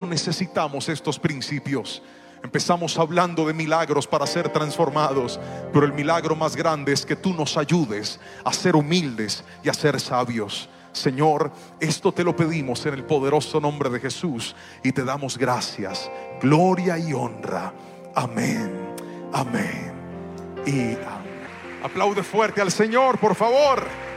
necesitamos estos principios. Empezamos hablando de milagros para ser transformados, pero el milagro más grande es que tú nos ayudes a ser humildes y a ser sabios. Señor, esto te lo pedimos en el poderoso nombre de Jesús y te damos gracias, gloria y honra. Amén, amén y amén. Aplaude fuerte al Señor, por favor.